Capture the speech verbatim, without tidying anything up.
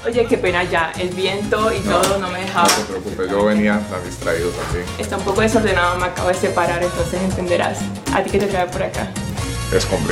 Oye, qué pena ya, el viento y No, todo no me dejaba. No te preocupes, yo venía tan distraído también. Está un poco desordenado, me acabo de separar, entonces entenderás. ¿A ti qué te trae por acá? Es comprensible.